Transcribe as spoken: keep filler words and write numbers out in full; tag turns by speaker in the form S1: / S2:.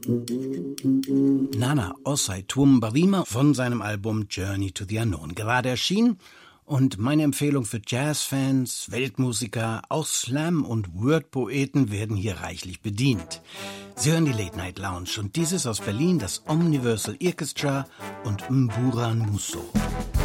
S1: Nana Osei Tumbawima von seinem Album Journey to the Unknown gerade erschienen. Und meine Empfehlung für Jazzfans, Weltmusiker, auch Slam- und Wordpoeten werden hier reichlich bedient. Sie hören die Late Night Lounge und dieses aus Berlin das Omniversal Orchestra und Mburan Muso.